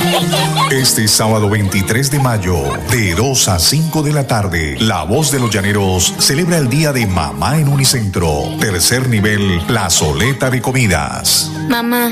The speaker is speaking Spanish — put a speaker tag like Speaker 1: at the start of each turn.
Speaker 1: Este sábado 23 de mayo, de 2 a 5 de la tarde, La Voz de los Llaneros celebra el Día de Mamá en Unicentro. Tercer nivel, plazoleta de comidas.
Speaker 2: Mamá,